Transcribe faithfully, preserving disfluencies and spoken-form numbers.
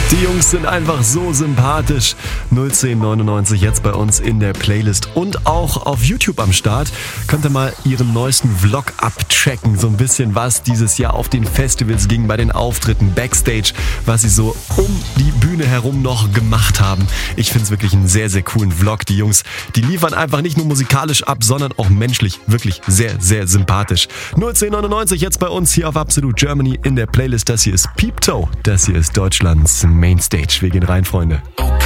Die Jungs sind einfach so sympathisch. null zehn neunundneunzig jetzt bei uns in der Playlist und auch auf YouTube am Start. Könnt ihr mal ihren neuesten Vlog abchecken. So ein bisschen, was dieses Jahr auf den Festivals ging, bei den Auftritten, Backstage, was sie so um die Bühne herum noch gemacht haben. Ich finde es wirklich einen sehr, sehr coolen Vlog. Die Jungs, die liefern einfach nicht nur musikalisch ab, sondern auch menschlich wirklich sehr, sehr sympathisch. null zehn neunundneunzig jetzt bei uns hier auf Absolute Germany in der Playlist. Das hier ist Peep Toe. Das hier ist Deutschlands Mainstage. Wir gehen rein, Freunde.